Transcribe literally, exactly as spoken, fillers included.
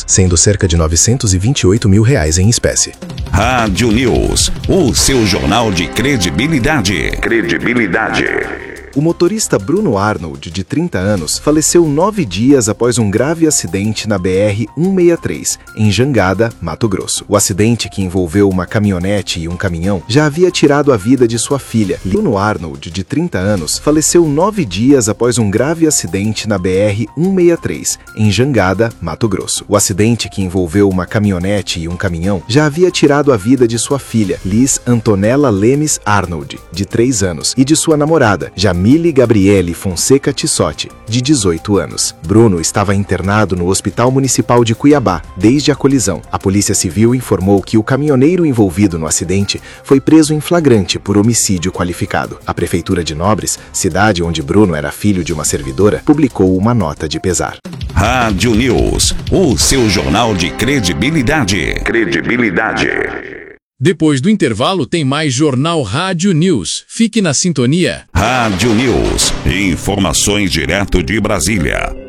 sendo cerca de novecentos e vinte e oito mil reais em espécie. Rádio News, o seu jornal de credibilidade. Credibilidade. O motorista Bruno Arnold, de trinta anos, faleceu nove dias após um grave acidente na B R cento e sessenta e três, em Jangada, Mato Grosso. O acidente, que envolveu uma caminhonete e um caminhão, já havia tirado a vida de sua filha. Bruno Arnold, de trinta anos, faleceu nove dias após um grave acidente na B R cento e sessenta e três, em Jangada, Mato Grosso. O acidente, que envolveu uma caminhonete e um caminhão, já havia tirado a vida de sua filha, Liz Antonella Lemes Arnold, de três anos, e de sua namorada, Jamile Gabriele Fonseca Tissotti, de dezoito anos. Bruno estava internado no Hospital Municipal de Cuiabá desde a colisão. A Polícia Civil informou que o caminhoneiro envolvido no acidente foi preso em flagrante por homicídio qualificado. A Prefeitura de Nobres, cidade onde Bruno era filho de uma servidora, publicou uma nota de pesar. Rádio News, o seu jornal de credibilidade. Credibilidade. Depois do intervalo tem mais Jornal Rádio News. Fique na sintonia. Rádio News, informações direto de Brasília.